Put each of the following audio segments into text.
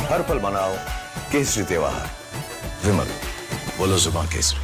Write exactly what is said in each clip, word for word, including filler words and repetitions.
हर पल मनाओ केसरी त्योहार। विमल, बोलो जुबान केसरी।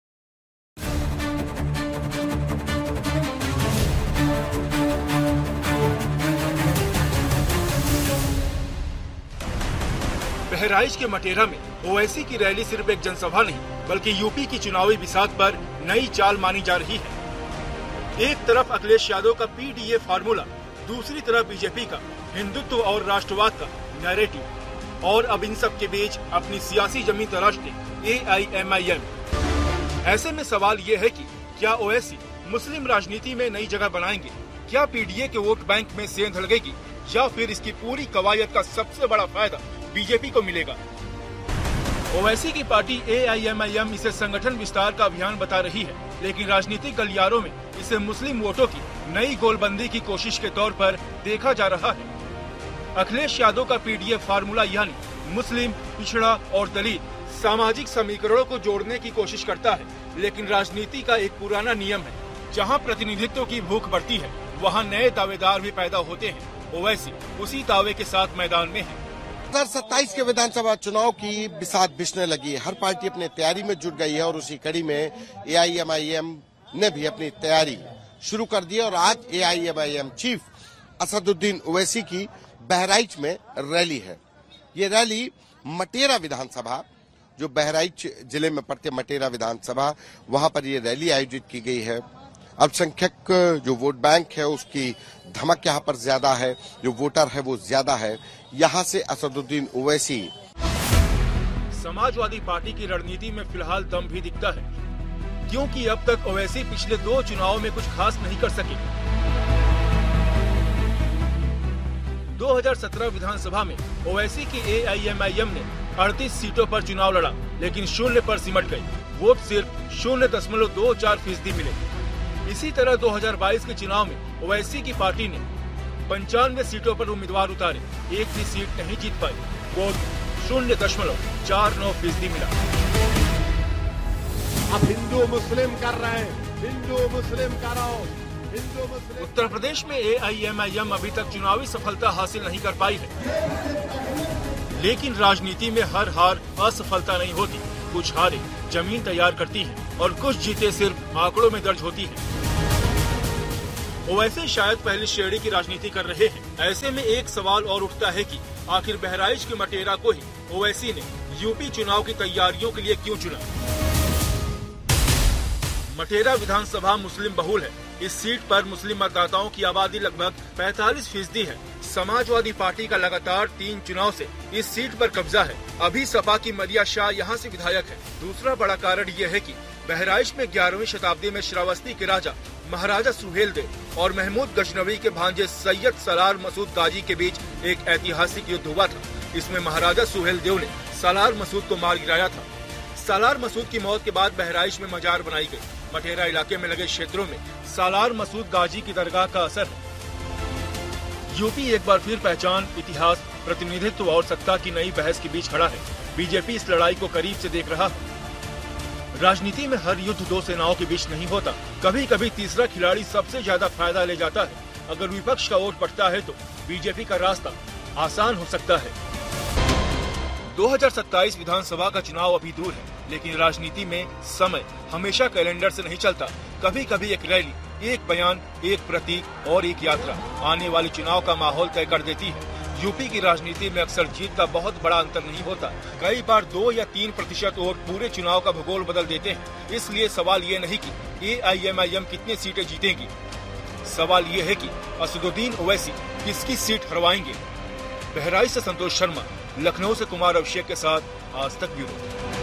बहराइच के मटेरा में ओवैसी की रैली सिर्फ एक जनसभा नहीं बल्कि यूपी की चुनावी बिसात पर नई चाल मानी जा रही है। एक तरफ अखिलेश यादव का पीडीए फार्मूला, दूसरी तरफ बीजेपी का हिंदुत्व और राष्ट्रवाद का नैरेटिव, और अब इन सब के बीच अपनी सियासी जमीन तराशते ए आई एम आई एम। ऐसे में सवाल ये है कि क्या ओवैसी मुस्लिम राजनीति में नई जगह बनाएंगे? क्या पीडीए के वोट बैंक में सेंध लगेगी या फिर इसकी पूरी कवायद का सबसे बड़ा फायदा बीजेपी को मिलेगा? ओवैसी की party A I am I am इसे संगठन विस्तार का अभियान बता रही है, लेकिन राजनीतिक गलियारों में इसे मुस्लिम वोटों की नई गोलबंदी की कोशिश के तौर पर देखा जा रहा है। अखिलेश यादव का पीडीए फार्मूला यानी मुस्लिम, पिछड़ा और दलित सामाजिक समीकरणों को जोड़ने की कोशिश करता है, लेकिन राजनीति का एक पुराना नियम है, जहां प्रतिनिधित्व की भूख बढ़ती है वहां नए दावेदार भी पैदा होते हैं। ओवैसी उसी दावे के साथ मैदान में है। दो हज़ार सत्ताईस के विधानसभा चुनाव की बिसात बिछने लगी है। हर पार्टी अपने तैयारी में जुट गई है और उसी कड़ी में ए आई एम आई एम ने भी अपनी तैयारी शुरू कर दी है और आज ए I am I am chief Asaduddin Owaisi की बहराइच में रैली है। ये रैली मटेरा विधानसभा, जो बहराइच जिले में पड़ते मटेरा विधानसभा, वहां पर ये रैली आयोजित की गई है। अल्पसंख्यक जो वोट बैंक है उसकी धमक यहाँ पर ज्यादा है, जो वोटर है वो ज्यादा है। यहाँ से असदुद्दीन ओवैसी। समाजवादी पार्टी की रणनीति में फिलहाल दम भी दिखता है, क्योंकि अब तक ओवैसी पिछले दो चुनावों में कुछ खास नहीं कर सके। दो हज़ार सत्रह विधानसभा में ओवैसी की ए आई एम आई एम ने अड़तीस सीटों पर चुनाव लड़ा, लेकिन शून्य पर सिमट गई। वोट सिर्फ शून्य दशमलव दो चार फीसदी मिले। इसी तरह दो हज़ार बाईस के चुनाव में ओवैसी की पार्टी ने पंचानवे सीटों पर उम्मीदवार उतारे, एक भी सीट नहीं जीत पाई। वोट शून्य दशमलव चार नौ फीसदी मिला। अब हिंदू मुस्लिम कर रहे हैं, हिंदू मुस्लिम करो, हिंदू मुस्लिम। उत्तर प्रदेश में ए आई एम आई एम अभी तक चुनावी सफलता हासिल नहीं कर पाई है, लेकिन राजनीति में हर हार असफलता नहीं होती। कुछ हारे जमीन तैयार करती है और कुछ जीते सिर्फ आंकड़ों में दर्ज होती है। ओवैसी शायद पहली श्रेणी की राजनीति कर रहे हैं। ऐसे में एक सवाल और उठता है कि आखिर बहराइच के मटेरा को ही ओवैसी ने यूपी चुनाव की तैयारियों के लिए क्यों चुना? मटेरा विधानसभा मुस्लिम बहुल है। इस सीट पर मुस्लिम मतदाताओं की आबादी लगभग पैंतालीस फीसदी है। समाजवादी पार्टी का लगातार तीन चुनाव से इस सीट पर कब्जा है। अभी सपा की मरिया शाह यहाँ से विधायक है। दूसरा बड़ा कारण यह है कि बहराइच में ग्यारहवीं शताब्दी में श्रावस्ती के राजा महाराजा सुहेल देव और महमूद गजनवी के भांजे सैयद सलार मसूद गाजी के बीच एक ऐतिहासिक युद्ध हुआ था। इसमें महाराजा सुहेल देव ने सालार मसूद को मार गिराया था। सालार मसूद की मौत के बाद बहराइच में मजार बनाई गई। मटेरा इलाके में लगे क्षेत्रों में सालार मसूद गाजी की दरगाह का असर है। यूपी एक बार फिर पहचान, इतिहास, प्रतिनिधित्व और सत्ता की नई बहस के बीच खड़ा है। बीजेपी इस लड़ाई को करीब से देख रहा है। राजनीति में हर युद्ध दो सेनाओं के बीच नहीं होता। कभी कभी तीसरा खिलाड़ी सबसे ज्यादा फायदा ले जाता है। अगर विपक्ष का वोट बढ़ता है तो बीजेपी का रास्ता आसान हो सकता है। दो हज़ार सत्ताईस विधानसभा का चुनाव अभी दूर है, लेकिन राजनीति में समय हमेशा कैलेंडर से नहीं चलता। कभी कभी एक रैली, एक बयान, एक प्रतीक और एक यात्रा आने वाले चुनाव का माहौल तय कर देती है। यूपी की राजनीति में अक्सर जीत का बहुत बड़ा अंतर नहीं होता। कई बार दो या तीन प्रतिशत वोट पूरे चुनाव का भूगोल बदल देते हैं। इसलिए सवाल ये नहीं कि ए आई एम आई एम कितनी सीटें जीतेंगी, सवाल ये है कि असदुद्दीन ओवैसी किसकी सीट हरवाएंगे। बहराइच से संतोष शर्मा, लखनऊ से कुमार अभिषेक के साथ आज तक ब्यूरो।